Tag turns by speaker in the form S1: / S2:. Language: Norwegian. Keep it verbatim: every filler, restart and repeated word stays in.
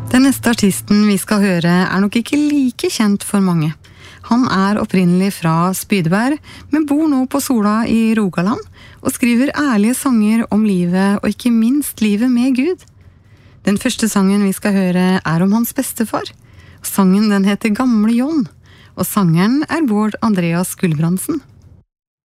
S1: Den neste artisten vi skal høre er nok ikke like kjent for mange. Han er opprinnelig fra Spydeberg, men bor nå på Sola i Rogaland, og skriver ærlige sanger om livet, og ikke minst livet med Gud. Den første sangen vi skal høre er om hans bestefar. Sangen den heter Gamle John, og sangeren er Bård Andreas Gulbrandsen.